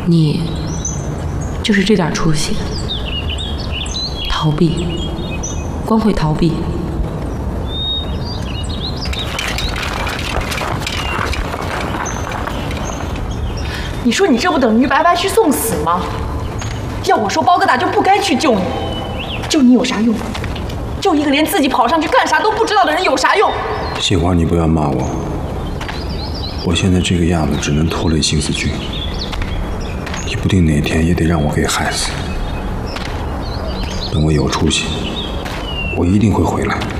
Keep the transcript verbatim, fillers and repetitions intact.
你就是这点出息，逃避，光会逃避。 你说你这不等于白白去送死吗？要我说，包哥大就不该去救你，救你有啥用？救一个连自己跑上去干啥都不知道的人有啥用？ 杏花，你不要骂我，我现在这个样子只能拖累新四军，你不定哪天也得让我给害死。等我有出息，我一定会回来。